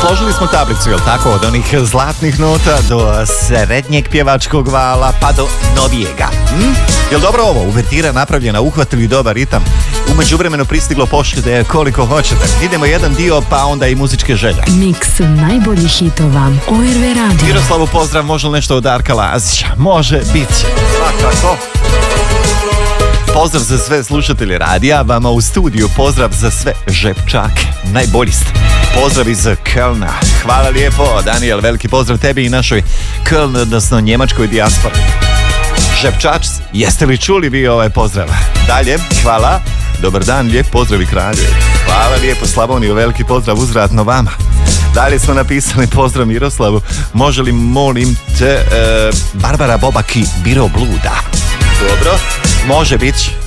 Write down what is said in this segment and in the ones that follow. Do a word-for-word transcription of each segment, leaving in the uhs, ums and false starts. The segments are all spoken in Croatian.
Složili smo tablicu, jel tako? Od onih zlatnih nota do srednjeg pjevačkog vala pa do novijega. Hm? Jel dobro ovo? Uvertira napravljena, uhvatili dobar ritam. U međuvremenu pristiglo pošte koliko hoćete. Idemo jedan dio pa onda i muzičke želje. Miks najboljih hitova O R V Radio. Miroslavu pozdrav, može li nešto od Darka Lazića? Može, bit će. Svakako. Pozdrav za sve slušatelje radija, vama u studiju pozdrav za sve žepčake. Najbolji ste. Pozdrav iz Kölna. Hvala lijepo, Daniel, veliki pozdrav tebi i našoj Köln, odnosno njemačkoj dijaspori. Žepčač, jeste li čuli vi ovaj pozdrav? Dalje, hvala. Dobar dan, lijep pozdrav i kralju. Hvala lijepo Slavoniju, veliki pozdrav uzvratno vama. Dalje smo napisali pozdrav Miroslavu. Može li, molim te, e, Barbara Bobaki, Biro Bluda. Dobro, može bit će.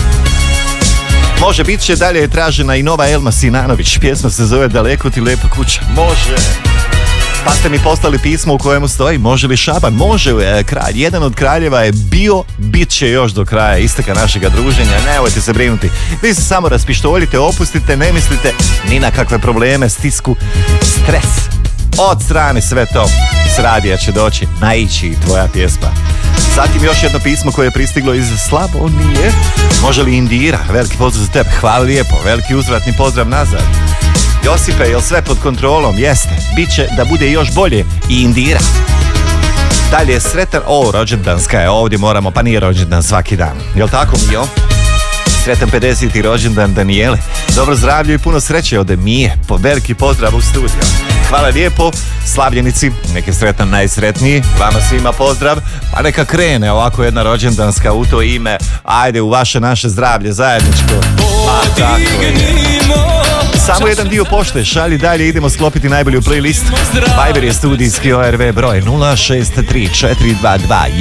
Može bit će, dalje je tražena i nova Elma Sinanović. Pjesma se zove Daleko ti lepa kuća. Može. Pa ste mi poslali pismo u kojemu stoji može li Šaban? Može, e, kralj. Jedan od kraljeva je bio, bit će još do kraja isteka našega druženja. Nemojte se brinuti. Vi se samo raspištoljite, opustite, ne mislite ni na kakve probleme, stisku, stres. Od strane sve to. S radija će doći, naići i tvoja pjesma. Zatim još jedno pismo koje je pristiglo iz Slavonije. Može li Indira? Veliki pozdrav za tebe. Hvala lijepo. Veliki uzvratni pozdrav nazad. Josipe, jel sve pod kontrolom? Jeste. Biće da bude još bolje i Indira. Dalje je sretan... O, rođendanska je ovdje, moramo, pa nije rođendan svaki dan. Jel tako, Mio? Sretan pedeseti rođendan Danijele. Dobro zdravlje i puno sreće od Mije. Po veliki pozdrav u studiju. Hvala lijepo, slavljenici, neke sretan najsretniji, vama svima pozdrav, pa neka krene ovako jedna rođendanska u to ime, ajde u vaše naše zdravlje zajedničko. Pa tako je. Samo jedan dio pošte, šalji dalje, idemo sklopiti najbolju playlist. Viber je studijski O R V broj nula šest tri četiri dva dva